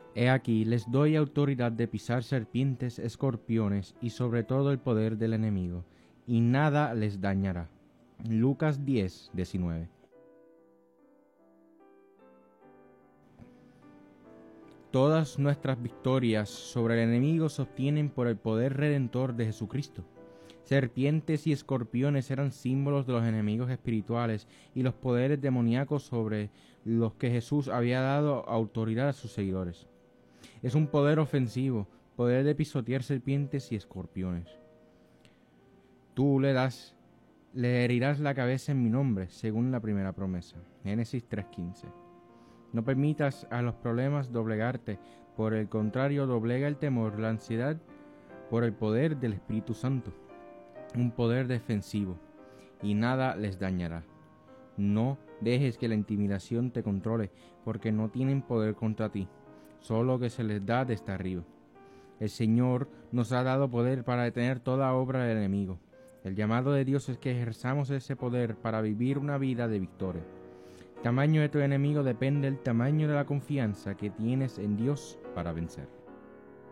He aquí, les doy autoridad de pisar serpientes, escorpiones y sobre todo el poder del enemigo, y nada les dañará. Lucas 10, 19. Todas nuestras victorias sobre el enemigo se obtienen por el poder redentor de Jesucristo. Serpientes y escorpiones eran símbolos de los enemigos espirituales y los poderes demoníacos sobre los que Jesús había dado autoridad a sus seguidores. Es un poder ofensivo, poder de pisotear serpientes y escorpiones. Tú le herirás la cabeza en mi nombre, según la primera promesa. Génesis 3:15. No permitas a los problemas doblegarte, por el contrario, doblega el temor, la ansiedad, por el poder del Espíritu Santo. Un poder defensivo, y nada les dañará. No dejes que la intimidación te controle, porque no tienen poder contra ti, solo que se les da desde arriba. El Señor nos ha dado poder para detener toda obra del enemigo. El llamado de Dios es que ejerzamos ese poder para vivir una vida de victoria. El tamaño de tu enemigo depende del tamaño de la confianza que tienes en Dios para vencer.